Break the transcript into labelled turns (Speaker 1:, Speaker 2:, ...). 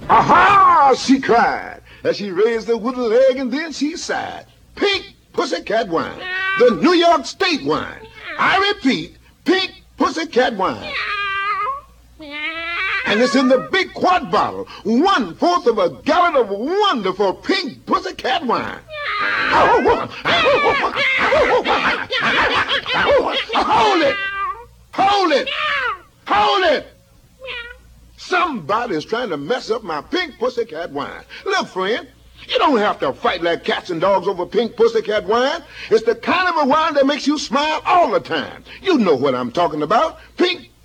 Speaker 1: Aha! She cried as she raised the wooden leg and then she sighed. Pink Pussycat wine, the New York State wine. I repeat, Pink Pussycat wine. And it's in the big quart bottle, 1/4 of a gallon of wonderful Pink Pussycat wine. Hold it! Hold it! Hold it! Somebody's trying to mess up my Pink Pussycat wine. Look, friend, you don't have to fight like cats and dogs over Pink Pussycat wine. It's the kind of a wine that makes you smile all the time. You know what I'm talking about. Pink